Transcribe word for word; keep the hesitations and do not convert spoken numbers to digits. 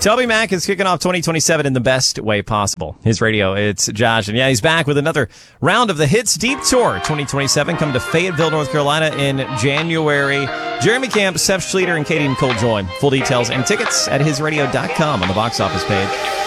Toby Mac is kicking off twenty twenty-seven in the best way possible. His radio, it's Josh. And yeah, he's back with another round of the Hits Deep Tour twenty twenty-seven. Come to Fayetteville, North Carolina in January. Jeremy Camp, Seth Schleter, and Katie Nicole join. Full details and tickets at his radio dot com on the box office page.